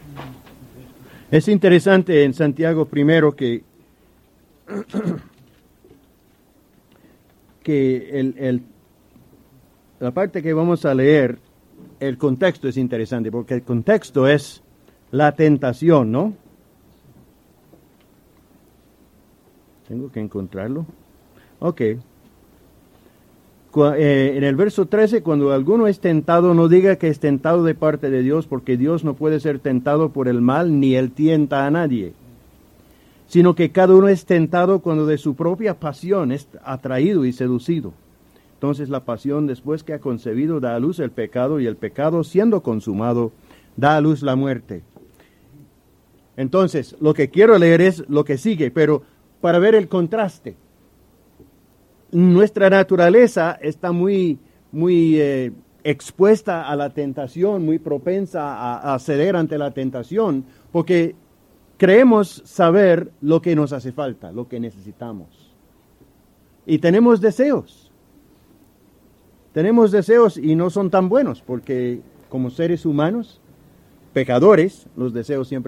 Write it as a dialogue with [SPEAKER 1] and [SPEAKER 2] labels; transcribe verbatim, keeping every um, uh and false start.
[SPEAKER 1] Es interesante en Santiago primero que, que el, el, la parte que vamos a leer, el contexto es interesante, porque el contexto es la tentación, ¿no? Tengo que encontrarlo. Ok. En el verso trece, cuando alguno es tentado, no diga que es tentado de parte de Dios, porque Dios no puede ser tentado por el mal, ni él tienta a nadie, sino que cada uno es tentado cuando de su propia pasión es atraído y seducido. Entonces la pasión, después que ha concebido, da a luz el pecado, y el pecado, siendo consumado, da a luz la muerte. Entonces, lo que quiero leer es lo que sigue, pero para ver el contraste. Nuestra naturaleza está muy, muy eh, expuesta a la tentación, muy propensa a, a ceder ante la tentación, porque creemos saber lo que nos hace falta, lo que necesitamos. Y tenemos deseos. Tenemos deseos y no son tan buenos, porque como seres humanos, pecadores, los deseos siempre